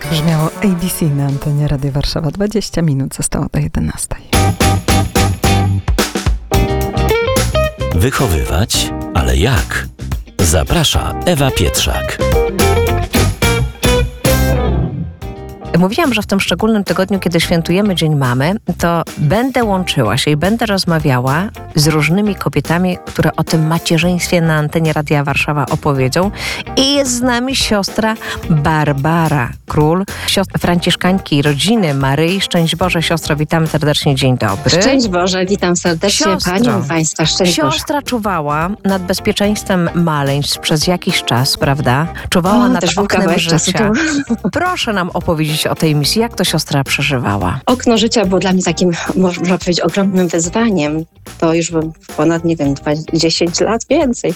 Brzmiało ABC na antenie Radia Warszawa. 20 minut zostało do 11. Wychowywać, ale jak? Zaprasza Ewa Pietrzak. Mówiłam, że w tym szczególnym tygodniu, kiedy świętujemy Dzień Mamy, to będę łączyła się i będę rozmawiała z różnymi kobietami, które o tym macierzyństwie na antenie Radia Warszawa opowiedzą. I jest z nami siostra Barbara Król, siostra franciszkańki rodziny Maryi. Szczęść Boże, siostro, witamy serdecznie, dzień dobry. Szczęść Boże, witam serdecznie Panią i Państwa, szczęść Boże. Siostra czuwała nad bezpieczeństwem maleństw przez jakiś czas, prawda? Czuwała nad oknem życia. Proszę nam opowiedzieć o tej misji. Jak to siostra przeżywała? Okno życia było dla mnie takim, można powiedzieć, ogromnym wyzwaniem. To już ponad, 10 lat więcej.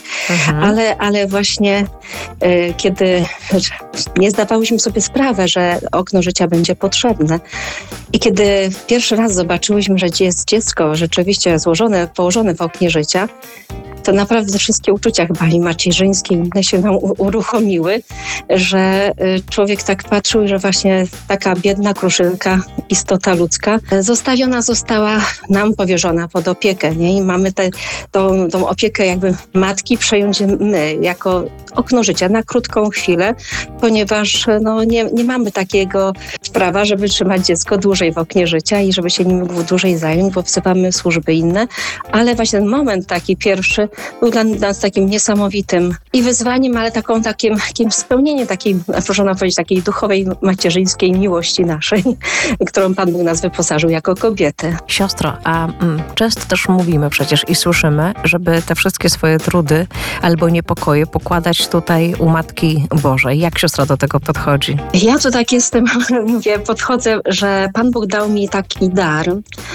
Ale właśnie kiedy nie zdawałyśmy sobie sprawy, że okno życia będzie potrzebne i kiedy pierwszy raz zobaczyłyśmy, że jest dziecko rzeczywiście położone w oknie życia, to naprawdę wszystkie uczucia chyba i macierzyńskie inne się nam uruchomiły, że człowiek tak patrzył, że właśnie taka biedna kruszynka, istota ludzka, została nam powierzona pod opiekę, nie? I mamy tą opiekę jakby matki przejąć my, jako okno życia na krótką chwilę, ponieważ nie mamy takiego prawa, żeby trzymać dziecko dłużej w oknie życia i żeby się nim mógł dłużej zająć, bo wzywamy służby inne, ale właśnie ten moment taki pierwszy był dla nas takim niesamowitym i wyzwaniem, ale takim spełnieniem takiej, można powiedzieć, takiej duchowej, macierzyńskiej miłości naszej, którą Pan Bóg nas wyposażył jako kobiety. Siostro, a często też mówimy przecież i słyszymy, żeby te wszystkie swoje trudy albo niepokoje pokładać tutaj u Matki Bożej. Jak siostra do tego podchodzi? Ja to tak jestem, podchodzę, że Pan Bóg dał mi taki dar,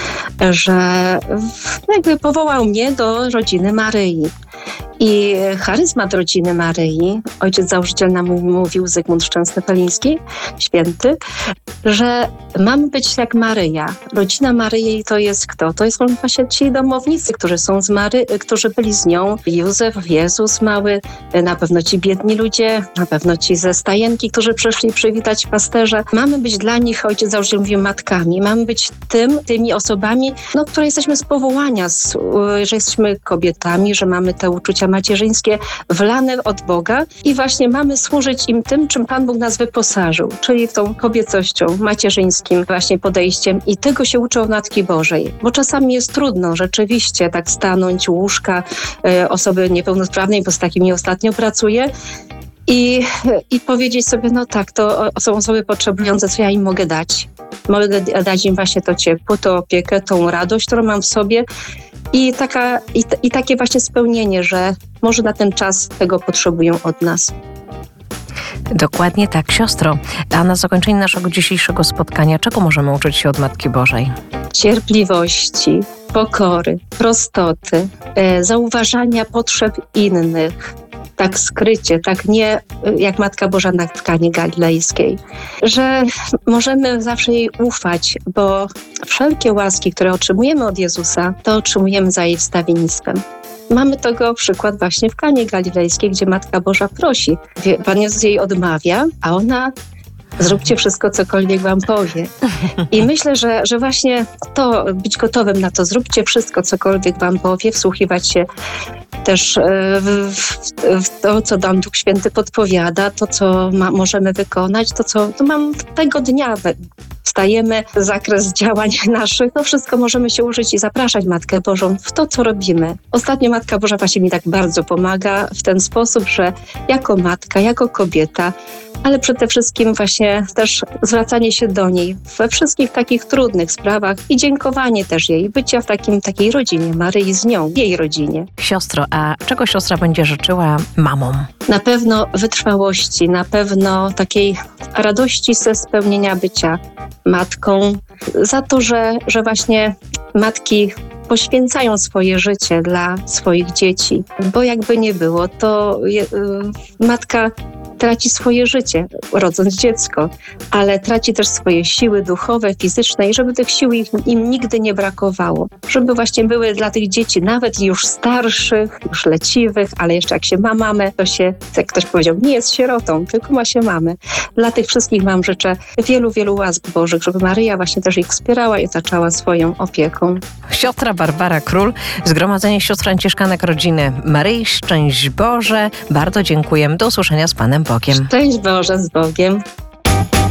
że jakby powołał mnie do rodziny Maryi. I charyzmat rodziny Maryi, ojciec założyciel nam mówił, Zygmunt Szczęsny-Peliński, święty, że mamy być jak Maryja. Rodzina Maryi to jest kto? To jest właśnie ci domownicy, którzy byli z nią. Józef, Jezus mały, na pewno ci biedni ludzie, na pewno ci ze stajenki, którzy przyszli przywitać pasterza. Mamy być dla nich, ojciec założyciel mówił, matkami. Mamy być tymi osobami, które jesteśmy z powołania, że jesteśmy kobietami, że mamy te uczucia macierzyńskie wlane od Boga i właśnie mamy służyć im tym, czym Pan Bóg nas wyposażył, czyli tą kobiecością, macierzyńskim właśnie podejściem i tego się uczą Matki Bożej, bo czasami jest trudno rzeczywiście tak stanąć u łóżka osoby niepełnosprawnej, bo z takimi ostatnio pracuję, i powiedzieć sobie, to są osoby potrzebujące, co ja im mogę dać. Mogę dać im właśnie to ciepło, tę opiekę, tą radość, którą mam w sobie i takie właśnie spełnienie, że może na ten czas tego potrzebują od nas. Dokładnie tak, siostro. A na zakończenie naszego dzisiejszego spotkania, czego możemy uczyć się od Matki Bożej? Cierpliwości, pokory, prostoty, zauważania potrzeb innych, tak skrycie, tak nie jak Matka Boża na tkanie galilejskiej, że możemy zawsze jej ufać, bo wszelkie łaski, które otrzymujemy od Jezusa, to otrzymujemy za jej wstawiennictwem. Mamy tego przykład właśnie w Kanie Galilejskiej, gdzie Matka Boża prosi. Pan Jezus jej odmawia, a ona zróbcie wszystko, cokolwiek wam powie. I myślę, że właśnie to, być gotowym na to, zróbcie wszystko, cokolwiek wam powie, wsłuchiwać się też w to, co nam Duch Święty podpowiada, to, co możemy wykonać, to mam tego dnia. Wstajemy, zakres działań naszych, to wszystko możemy się użyć i zapraszać Matkę Bożą w to, co robimy. Ostatnio Matka Boża właśnie mi tak bardzo pomaga w ten sposób, że jako matka, jako kobieta, ale przede wszystkim właśnie też zwracanie się do niej we wszystkich takich trudnych sprawach i dziękowanie też jej, bycia w takiej rodzinie Maryi z nią, jej rodzinie. Siostro, a czego siostra będzie życzyła mamom? Na pewno wytrwałości, na pewno takiej radości ze spełnienia bycia matką, za to, że właśnie matki poświęcają swoje życie dla swoich dzieci, bo jakby nie było, to matka traci swoje życie, rodząc dziecko, ale traci też swoje siły duchowe, fizyczne i żeby tych sił im nigdy nie brakowało. Żeby właśnie były dla tych dzieci, nawet już starszych, już leciwych, ale jeszcze jak się ma mamę, to się, jak ktoś powiedział, nie jest sierotą, tylko ma się mamę. Dla tych wszystkich wam życzę wielu, wielu łask Bożych, żeby Maryja właśnie też ich wspierała i otaczała swoją opieką. Siostra Barbara Król, Zgromadzenie Sióstr Franciszkanek Rodziny Maryi. Szczęść Boże. Bardzo dziękujemy. Do usłyszenia z Panem Bogiem. Szczęść Boże, z Bogiem.